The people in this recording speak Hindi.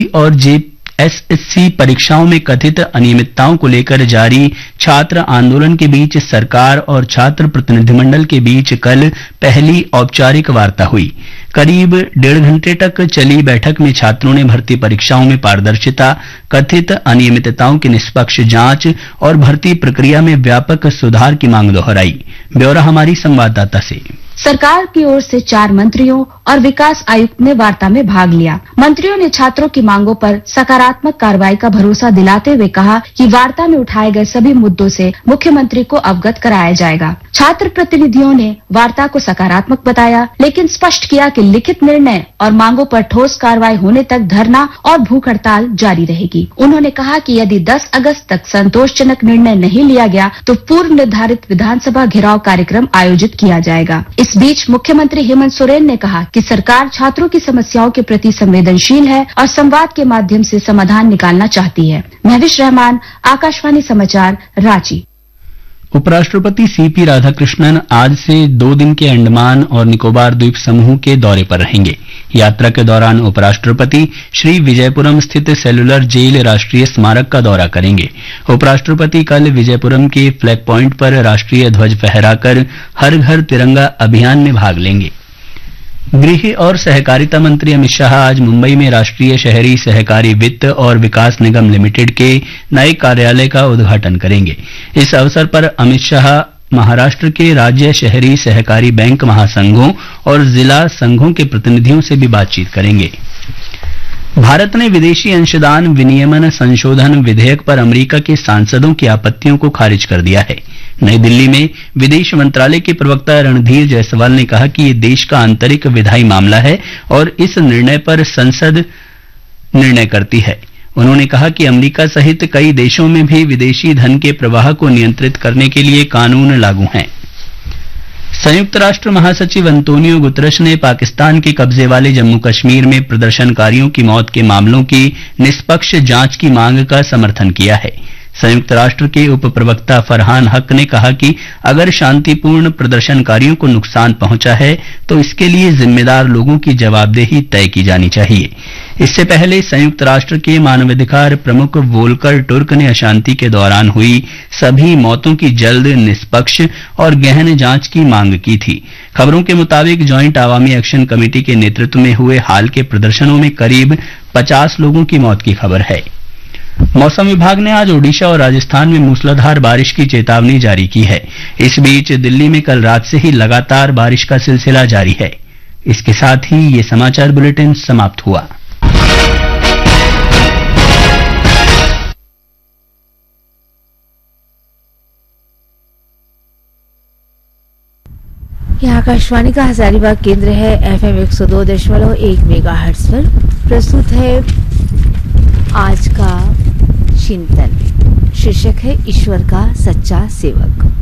और जेएसएससी परीक्षाओं में कथित अनियमितताओं को लेकर जारी छात्र आंदोलन के बीच सरकार और छात्र प्रतिनिधिमंडल के बीच कल पहली औपचारिक वार्ता हुई। करीब 1.5 घंटे तक चली बैठक में छात्रों ने भर्ती परीक्षाओं में पारदर्शिता, कथित अनियमितताओं की निष्पक्ष जांच और भर्ती प्रक्रिया में व्यापक सुधार की मांग दोहराई। ब्यौरा हमारी संवाददाता से। सरकार की ओर से 4 मंत्रियों और विकास आयुक्त ने वार्ता में भाग लिया। मंत्रियों ने छात्रों की मांगों पर सकारात्मक कार्रवाई का भरोसा दिलाते हुए कहा कि वार्ता में उठाए गए सभी मुद्दों से मुख्यमंत्री को अवगत कराया जाएगा। छात्र प्रतिनिधियों ने वार्ता को सकारात्मक बताया, लेकिन स्पष्ट किया कि लिखित निर्णय और मांगों पर ठोस कार्रवाई होने तक धरना और भूख हड़ताल जारी रहेगी। उन्होंने कहा कि यदि 10 अगस्त तक संतोषजनक निर्णय नहीं लिया गया तो पूर्व निर्धारित विधानसभा घेराव कार्यक्रम आयोजित किया जाएगा। इस बीच मुख्यमंत्री हेमंत सोरेन ने कहा कि सरकार छात्रों की समस्याओं के प्रति संवेदनशील है और संवाद के माध्यम से समाधान निकालना चाहती है। महविश रहमान, आकाशवाणी समाचार, रांची। उपराष्ट्रपति सीपी राधाकृष्णन आज से 2 दिन के अंडमान और निकोबार द्वीप समूह के दौरे पर रहेंगे। यात्रा के दौरान उपराष्ट्रपति श्री विजयपुरम स्थित सेलुलर जेल राष्ट्रीय स्मारक का दौरा करेंगे। उपराष्ट्रपति कल विजयपुरम के फ्लैग पॉइंट पर राष्ट्रीय ध्वज फहराकर हर घर तिरंगा अभियान में भाग लेंगे। गृह और सहकारिता मंत्री अमित शाह आज मुंबई में राष्ट्रीय शहरी सहकारी वित्त और विकास निगम लिमिटेड के नए कार्यालय का उद्घाटन करेंगे। इस अवसर पर अमित शाह महाराष्ट्र के राज्य शहरी सहकारी बैंक महासंघों और जिला संघों के प्रतिनिधियों से भी बातचीत करेंगे। भारत ने विदेशी अंशदान विनियमन संशोधन विधेयक पर अमेरिका के सांसदों की आपत्तियों को खारिज कर दिया है। नई दिल्ली में विदेश मंत्रालय के प्रवक्ता रणधीर जायसवाल ने कहा कि ये देश का आंतरिक विधायी मामला है और इस निर्णय पर संसद निर्णय करती है। उन्होंने कहा कि अमेरिका सहित कई देशों में भी विदेशी धन के प्रवाह को नियंत्रित करने के लिए कानून लागू हैं। संयुक्त राष्ट्र महासचिव अंतोनियो गुतरश ने पाकिस्तान के कब्जे वाले जम्मू कश्मीर में प्रदर्शनकारियों की मौत के मामलों की निष्पक्ष जांच की मांग का समर्थन किया है। संयुक्त राष्ट्र के उप प्रवक्ता फरहान हक ने कहा कि अगर शांतिपूर्ण प्रदर्शनकारियों को नुकसान पहुंचा है तो इसके लिए जिम्मेदार लोगों की जवाबदेही तय की जानी चाहिए। इससे पहले संयुक्त राष्ट्र के मानवाधिकार प्रमुख वोल्कर टुर्क ने अशांति के दौरान हुई सभी मौतों की जल्द, निष्पक्ष और गहन जांच की मांग की थी। खबरों के मुताबिक जॉइंट अवामी एक्शन कमेटी के नेतृत्व में हुए हाल के प्रदर्शनों में करीब 50 लोगों की मौत की खबर है। मौसम विभाग ने आज ओडिशा और राजस्थान में मूसलाधार बारिश की चेतावनी जारी की है। इस बीच दिल्ली में कल रात से ही लगातार बारिश का सिलसिला जारी है। इसके साथ ही ये समाचार बुलेटिन समाप्त हुआ। यह आकाशवाणी का हजारीबाग केंद्र है। FM 102.1 मेगाहर्ट्ज पर प्रस्तुत है आज का चिंतन। शीर्षक है ईश्वर का सच्चा सेवक।